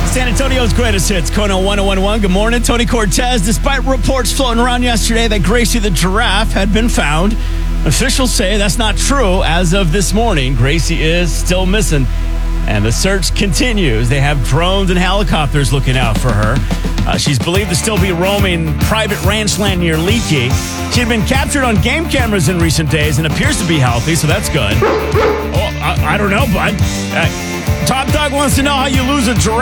San Antonio's greatest hits, Kona 1011. Good morning, Tony Cortez. Despite reports floating around yesterday that Gracie the giraffe had been found, officials say that's not true. As of this morning, Gracie is still missing, and the search continues. They have drones and helicopters looking out for her. She's believed to still be roaming private ranch land near Leakey. She had been captured on game cameras in recent days and appears to be healthy, so that's good. Oh, I don't know, bud. Top Dog wants to know how you lose a giraffe.